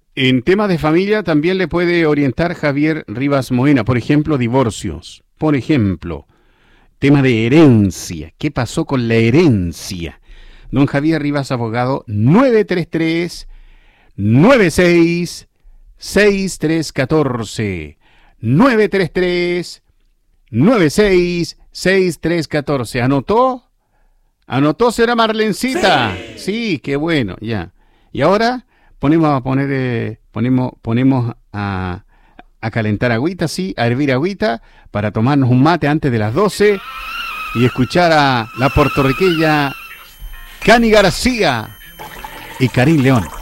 En temas de familia también le puede orientar Javier Rivas Moena, por ejemplo, divorcios, por ejemplo, tema de herencia, ¿qué pasó con la herencia? Don Javier Rivas, abogado, 933-96-6314, 933-96-6314, ¿anotó? ¿Anotó, será Marlencita? Sí, qué bueno, ya. Y ahora ponemos a calentar agüita, sí, a hervir agüita, para tomarnos un mate antes de las 12 y escuchar a la puertorriqueña Cani García y Karim León.